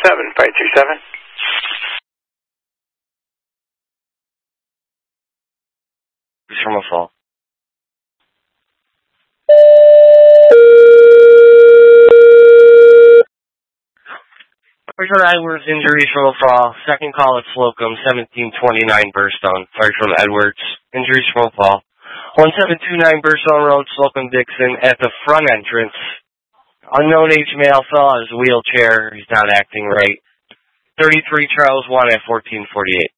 527. From a fall. First from Edwards, injuries from a fall. Second call at Slocum, 1729 Burstone. Sorry from Edwards, injuries from a fall. 1729 Burstone Road, Slocum Dixon, at the front entrance. Unknown age male fell out of his wheelchair. He's not acting right. 33 Charles 1 at 1448.